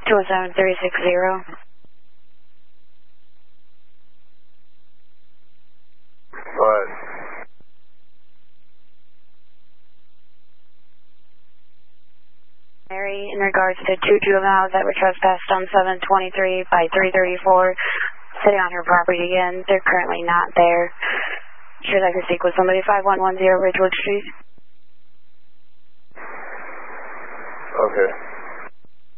27360. What? Mary, in regards to 2 juveniles that were trespassed on 723 by 334, sitting on her property again. They're currently not there. Should I can speak with somebody? 5110 Ridgewood Street. Okay.